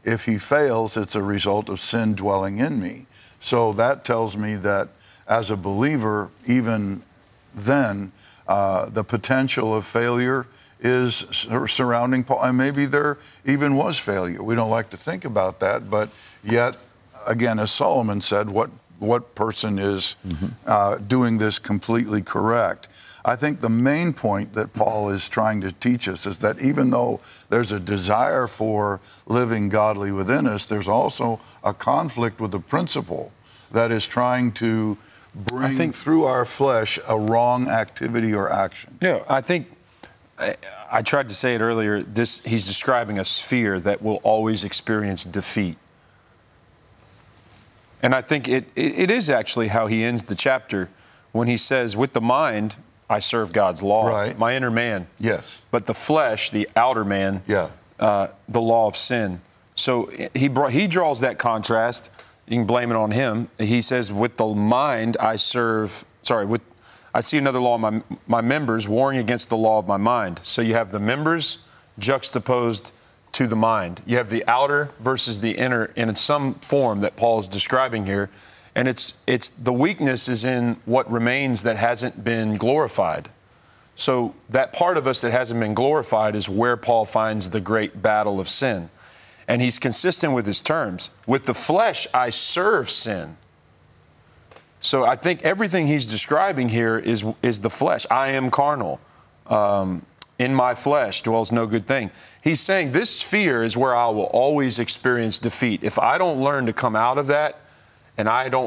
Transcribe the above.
if he fails, it's a result of sin dwelling in me. So that tells me that as a believer, even then, the potential of failure is surrounding Paul. And maybe there even was failure. We don't like to think about that, but yet, again, as Solomon said, what person is doing this completely correct? I think the main point that Paul is trying to teach us is that even though there's a desire for living godly within us, there's also a conflict with the principle that is trying to bring through our flesh a wrong activity or action. Yeah, I think I tried to say it earlier. He's describing a sphere that will always experience defeat. And I think it is actually how he ends the chapter when he says, with the mind, I serve God's law, right. My inner man. Yes. But the flesh, the outer man, the law of sin. So he draws that contrast. You can blame it on him. He says, with the mind, I see another law in my members warring against the law of my mind. So you have the members juxtaposed to the mind. You have the outer versus the inner in some form that Paul is describing here. And it's the weakness is in what remains that hasn't been glorified. So that part of us that hasn't been glorified is where Paul finds the great battle of sin. And he's consistent with his terms. With the flesh, I serve sin. So I think everything he's describing here is the flesh. I am carnal. In my flesh dwells no good thing. He's saying this sphere is where I will always experience defeat. If I don't learn to come out of that, and I don't